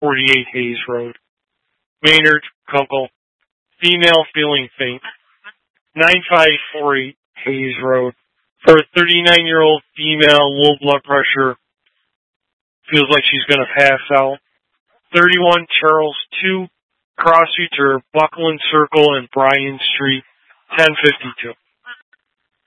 48 Hayes Road. Maynard, Kunkel. Female feeling faint. 9548 Hayes Road. For a 39-year-old female, low blood pressure. Feels like she's going to pass out. 31 Charles 2, cross streets are Buckland Circle and Bryan Street, 1052.